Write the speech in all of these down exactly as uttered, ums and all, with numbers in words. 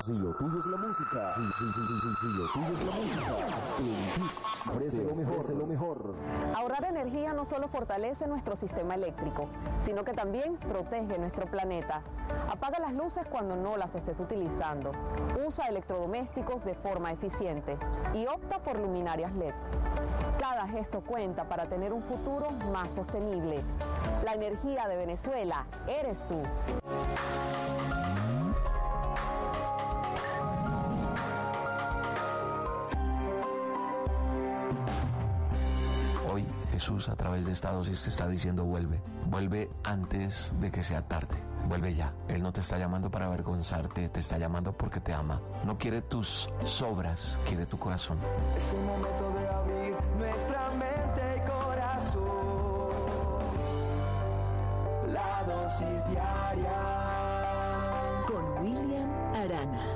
Si lo tuyo es la música, si, si, si, si, si, si lo tuyo es la música, en Jeep ofrece lo mejor, ofrece lo mejor. Ahorrar energía no solo fortalece nuestro sistema eléctrico, sino que también protege nuestro planeta. Apaga las luces cuando no las estés utilizando. Usa electrodomésticos de forma eficiente y opta por luminarias L E D. Cada gesto cuenta para tener un futuro más sostenible. La energía de Venezuela eres tú. Hoy Jesús a través de esta dosis te está diciendo vuelve, vuelve antes de que sea tarde, vuelve ya. Él no te está llamando para avergonzarte, te está llamando porque te ama. No quiere tus sobras, quiere tu corazón. Es el momento de abrir nuestra mente y corazón. La dosis diaria con William Arana.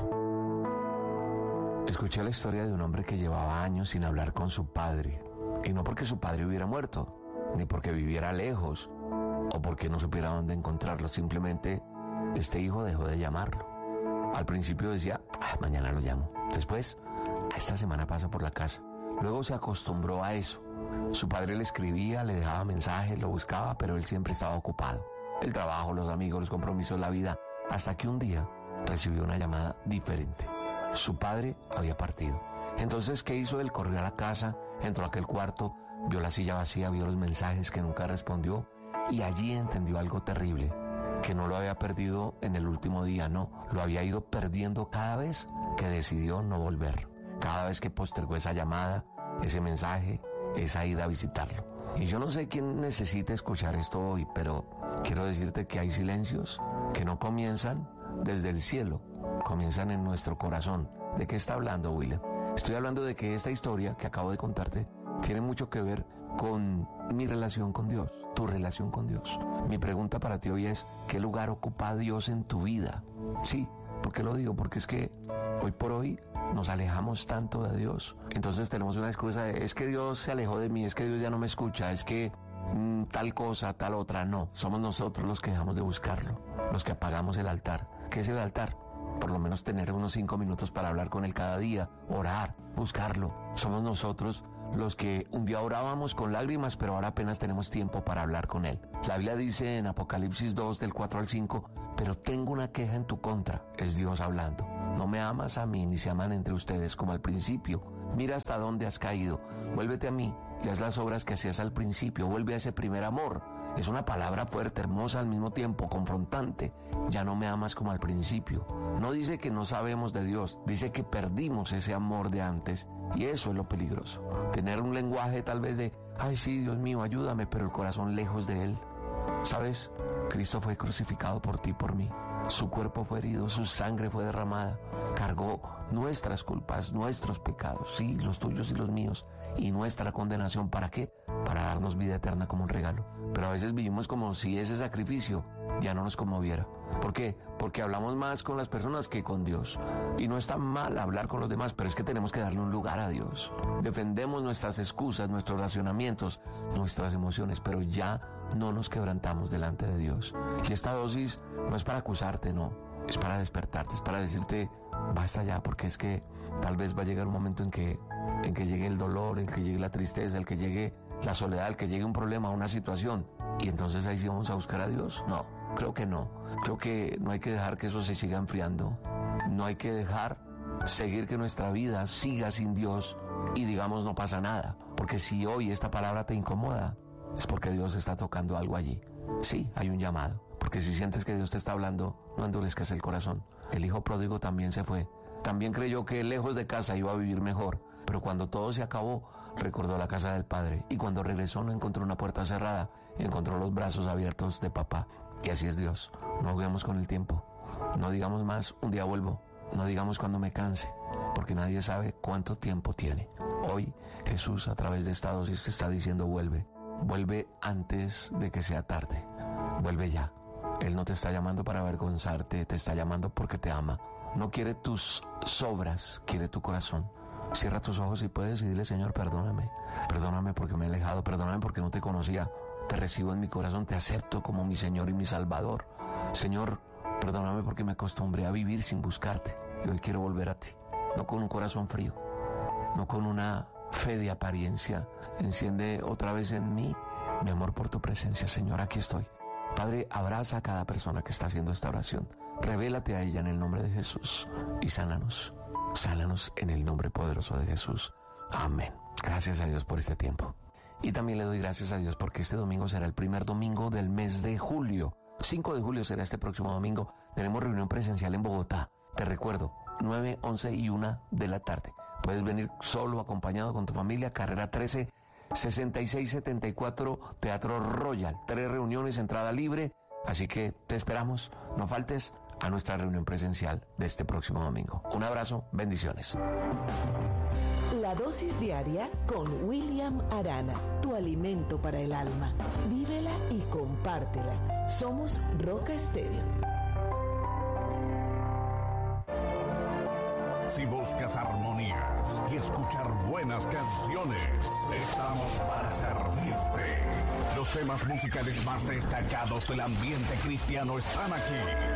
Escuché la historia de un hombre que llevaba años sin hablar con su padre. Y no porque su padre hubiera muerto, ni porque viviera lejos, o porque no supiera dónde encontrarlo. Simplemente este hijo dejó de llamarlo. Al principio decía, ah, mañana lo llamo. Después, esta semana pasa por la casa. Luego se acostumbró a eso. Su padre le escribía, le dejaba mensajes, lo buscaba, pero él siempre estaba ocupado. El trabajo, los amigos, los compromisos, la vida. Hasta que un día recibió una llamada diferente. Su padre había partido. Entonces, ¿qué hizo él? Corrió a la casa, entró a aquel cuarto, vio la silla vacía, vio los mensajes que nunca respondió y allí entendió algo terrible, que no lo había perdido en el último día, no, lo había ido perdiendo cada vez que decidió no volver, cada vez que postergó esa llamada, ese mensaje, esa ida a visitarlo. Y yo no sé quién necesita escuchar esto hoy, pero quiero decirte que hay silencios que no comienzan desde el cielo, comienzan en nuestro corazón. ¿De qué está hablando, William? Estoy hablando de que esta historia que acabo de contarte tiene mucho que ver con mi relación con Dios, tu relación con Dios. Mi pregunta para ti hoy es, ¿qué lugar ocupa Dios en tu vida? Sí, ¿por qué lo digo? Porque es que hoy por hoy nos alejamos tanto de Dios. Entonces tenemos una excusa de, es que Dios se alejó de mí, es que Dios ya no me escucha, es que mmm, tal cosa, tal otra. No, somos nosotros los que dejamos de buscarlo, los que apagamos el altar. ¿Qué es el altar? Por lo menos tener unos cinco minutos para hablar con Él cada día, orar, buscarlo. Somos nosotros los que un día orábamos con lágrimas, pero ahora apenas tenemos tiempo para hablar con Él. La Biblia dice en Apocalipsis dos, del cuatro al cinco, pero tengo una queja en tu contra, es Dios hablando. No me amas a mí, ni se aman entre ustedes como al principio. Mira hasta dónde has caído, vuélvete a mí y haz las obras que hacías al principio, vuelve a ese primer amor. Es una palabra fuerte, hermosa al mismo tiempo, confrontante. Ya no me amas como al principio. No dice que no sabemos de Dios, dice que perdimos ese amor de antes y eso es lo peligroso. Tener un lenguaje tal vez de, ay sí, Dios mío, ayúdame, pero el corazón lejos de Él. ¿Sabes? Cristo fue crucificado por ti y por mí. Su cuerpo fue herido, su sangre fue derramada. Cargó nuestras culpas, nuestros pecados, sí, los tuyos y los míos, y nuestra condenación. ¿Para qué? Para darnos vida eterna como un regalo. Pero a veces vivimos como si ese sacrificio ya no nos conmoviera. ¿Por qué? Porque hablamos más con las personas que con Dios. Y no está mal hablar con los demás, pero es que tenemos que darle un lugar a Dios. Defendemos nuestras excusas, nuestros racionamientos, nuestras emociones, pero ya no nos quebrantamos delante de Dios. Y esta dosis no es para acusarte, no. Es para despertarte, es para decirte, basta ya, porque es que tal vez va a llegar un momento en que, en que llegue el dolor, en que llegue la tristeza, en que llegue la soledad, en que llegue un problema, una situación. Y entonces ahí sí vamos a buscar a Dios. No, creo que no. Creo que no hay que dejar que eso se siga enfriando. No hay que dejar seguir que nuestra vida siga sin Dios y digamos no pasa nada. Porque si hoy esta palabra te incomoda, es porque Dios está tocando algo allí. Sí, hay un llamado. Porque si sientes que Dios te está hablando, no endurezcas el corazón. El hijo pródigo también se fue. También creyó que lejos de casa iba a vivir mejor. Pero cuando todo se acabó, recordó la casa del padre. Y cuando regresó no encontró una puerta cerrada, encontró los brazos abiertos de papá. Y así es Dios. No juguemos con el tiempo. No digamos más, un día vuelvo. No digamos cuando me canse. Porque nadie sabe cuánto tiempo tiene. Hoy Jesús a través de esta dosis te está diciendo vuelve. Vuelve antes de que sea tarde. Vuelve ya. Él no te está llamando para avergonzarte, te está llamando porque te ama. No quiere tus sobras, quiere tu corazón. Cierra tus ojos y puedes y dile, Señor, perdóname. Perdóname porque me he alejado, perdóname porque no te conocía. Te recibo en mi corazón, te acepto como mi Señor y mi Salvador. Señor, perdóname porque me acostumbré a vivir sin buscarte. y hoy quiero volver a ti, no con un corazón frío, no con una fe de apariencia. Enciende otra vez en mí mi amor por tu presencia, Señor, aquí estoy. Padre, abraza a cada persona que está haciendo esta oración. Revélate a ella en el nombre de Jesús y sánanos, sánanos en el nombre poderoso de Jesús. Amén. Gracias a Dios por este tiempo. Y también le doy gracias a Dios porque este domingo será el primer domingo del mes de julio. cinco de julio será este próximo domingo. Tenemos reunión presencial en Bogotá. Te recuerdo, nueve, once y una de la tarde. Puedes venir solo, acompañado con tu familia. Carrera trece, sesenta y seis setenta y cuatro, Teatro Royal. Tres reuniones, entrada libre. Así que te esperamos. No faltes a nuestra reunión presencial de este próximo domingo. Un abrazo, bendiciones. La dosis diaria con William Arana, tu alimento para el alma. Vívela y compártela. Somos Roca Estéreo. Si buscas armonías y escuchar buenas canciones, estamos para servirte. Los temas musicales más destacados del ambiente cristiano están aquí.